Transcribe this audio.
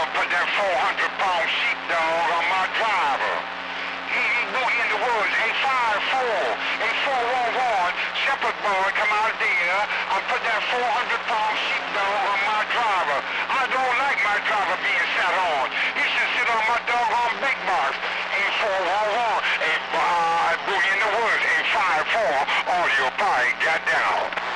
put that 400-pound sheepdog on my driver. He boogie in the woods, 854, 8411, Shepherd boy come out there and put that 400-pound sheepdog on my driver. I don't like my driver being sat on. He should sit on my doggone big box. 8411, boogie in the woods, 854, audio party, got down.